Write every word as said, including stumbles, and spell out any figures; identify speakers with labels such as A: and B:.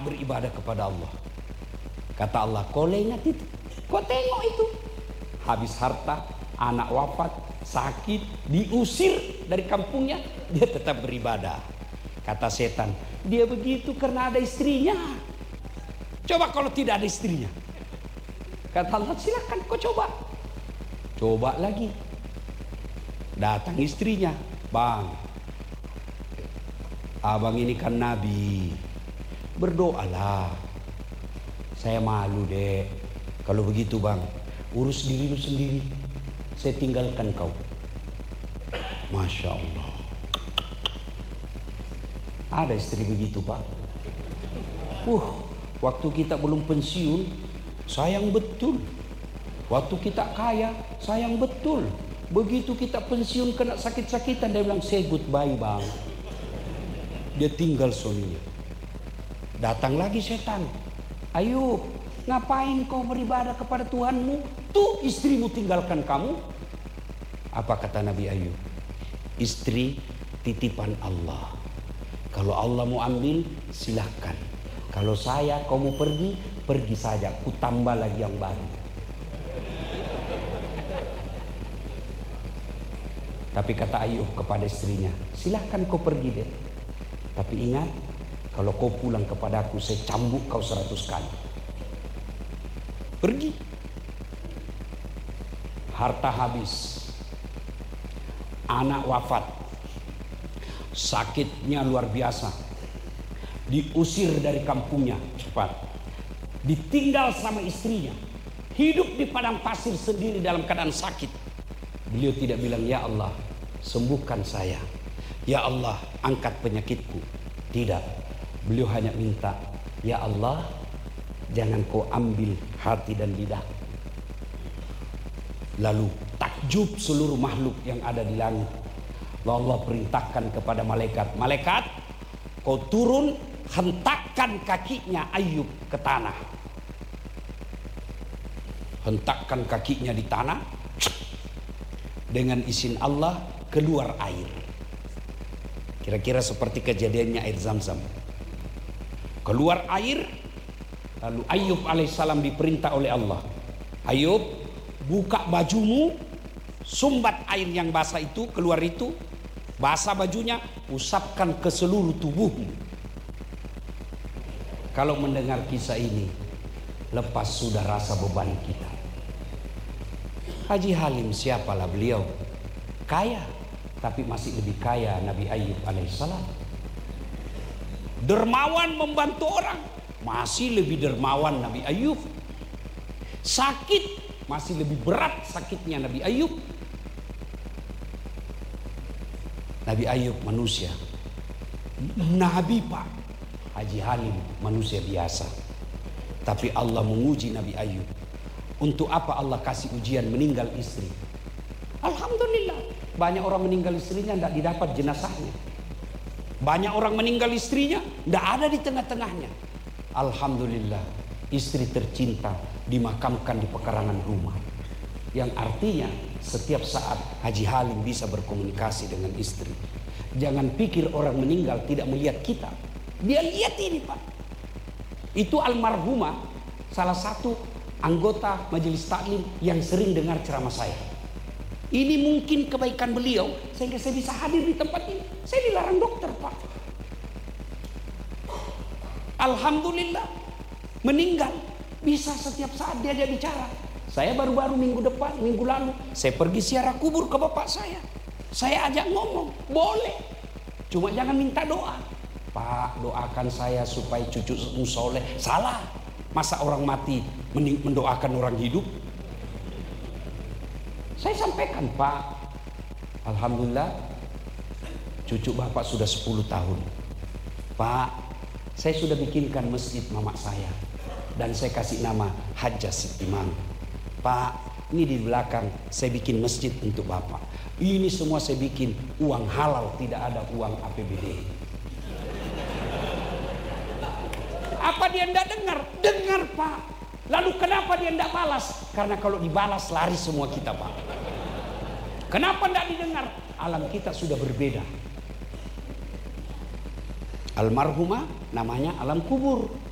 A: beribadah kepada Allah. Kata Allah, kau ingat itu, kau tengok itu. Habis harta, anak wafat, sakit, diusir dari kampungnya, dia tetap beribadah. Kata setan, dia begitu karena ada istrinya. Coba kalau tidak ada istrinya. Kata Allah, silakan kau coba. Coba lagi. Datang istrinya, bang, abang ini kan nabi, berdoalah. Saya malu dek, kalau begitu bang, urus diri lu sendiri, saya tinggalkan kau. Masya Allah. Ada istri begitu pak. Uh, waktu kita belum pensiun, sayang betul. Waktu kita kaya, sayang betul. Begitu kita pensiun kena sakit-sakitan, dia bilang say goodbye bang. Dia tinggal suaminya. Datang lagi setan. Ayub, ngapain kau beribadah kepada Tuhanmu? Tuh istrimu tinggalkan kamu. Apa kata Nabi Ayub? Istri titipan Allah. Kalau Allah mau ambil, silahkan. Kalau saya, kau mau pergi, pergi saja. Ku tambah lagi yang baru. Tapi kata Ayub kepada istrinya, silahkan kau pergi deh. Tapi ingat, kalau kau pulang kepadaku, saya cambuk kau seratus kali. Pergi. Harta habis. Anak wafat. Sakitnya luar biasa. Diusir dari kampungnya cepat. Ditinggal sama istrinya. Hidup di padang pasir sendiri dalam keadaan sakit. Beliau tidak bilang, ya Allah, sembuhkan saya. Ya Allah, angkat penyakitku. Tidak. Beliau hanya minta, ya Allah, jangan kau ambil hati dan lidah. Lalu takjub seluruh makhluk yang ada di langit. Allah perintahkan kepada malaikat, malaikat, kau turun, hentakkan kakinya Ayub ke tanah. Hentakkan kakinya di tanah. Dengan izin Allah keluar air. Kira-kira seperti kejadiannya air Zam-Zam. Keluar air. Lalu Ayub alaihissalam diperintah oleh Allah, Ayub, buka bajumu, sumbat air yang basah itu, keluar itu, basah bajunya, usapkan ke seluruh tubuhmu. Kalau mendengar kisah ini, lepas sudah rasa beban kita. Haji Halim siapalah beliau? Kaya, tapi masih lebih kaya Nabi Ayub alaihissalam. Dermawan membantu orang, masih lebih dermawan Nabi Ayub. Sakit, masih lebih berat sakitnya Nabi Ayub. Nabi Ayub manusia, Nabi pak. Haji Halim manusia biasa. Tapi Allah menguji Nabi Ayub. Untuk apa Allah kasih ujian meninggal istri? Alhamdulillah, banyak orang meninggal istrinya tidak didapat jenazahnya. Banyak orang meninggal istrinya tidak ada di tengah-tengahnya. Alhamdulillah, istri tercinta dimakamkan di pekarangan rumah. Yang artinya setiap saat Haji Halim bisa berkomunikasi dengan istri. Jangan pikir orang meninggal tidak melihat kita. Dia lihat ini pak. Itu almarhumah, salah satu anggota majelis taklim yang sering dengar ceramah saya. Ini mungkin kebaikan beliau sehingga saya bisa hadir di tempat ini. Saya dilarang dokter pak. Alhamdulillah, meninggal bisa setiap saat dia ada bicara. Saya baru-baru minggu depan, minggu lalu, saya pergi ziarah kubur ke bapak saya. Saya ajak ngomong, boleh, cuma jangan minta doa. Pak, doakan saya supaya cucu soleh. Salah. Masa orang mati mendoakan orang hidup? Saya sampaikan, Pak, alhamdulillah cucu bapak sudah sepuluh tahun. Pak, saya sudah bikinkan masjid mama saya dan saya kasih nama Hajjah Sitiman. Pak, ini di belakang saya bikin masjid untuk bapak. Ini semua saya bikin uang halal, tidak ada uang A P B D. Apa dia tidak dengar? Dengar pak. Lalu kenapa dia tidak balas? Karena kalau dibalas lari semua kita pak. Kenapa tidak didengar? Alam kita sudah berbeda. Almarhumah namanya alam kubur.